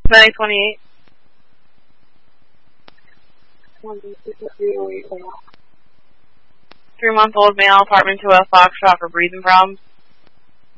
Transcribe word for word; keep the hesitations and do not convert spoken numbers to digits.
nine twenty-eight. Three-month-old male, apartment to a Foxtrot for breathing problems.